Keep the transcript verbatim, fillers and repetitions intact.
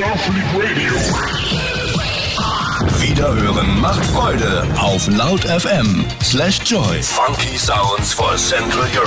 Wiederhören macht Freude auf laut F M slash Joy. Funky Sounds for Central Europe.